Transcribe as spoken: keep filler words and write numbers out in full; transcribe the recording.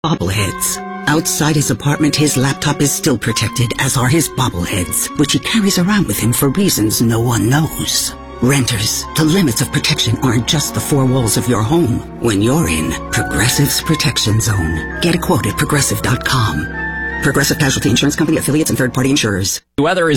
bobbleheads. Outside his apartment, his laptop is still protected, as are his bobbleheads, which he carries around with him for reasons no one knows. Renters, the limits of protection aren't just the four walls of your home. When you're in Progressive's Protection Zone. Get a quote at progressive dot com. Progressive Casualty Insurance Company, affiliates, and third-party insurers. Weather is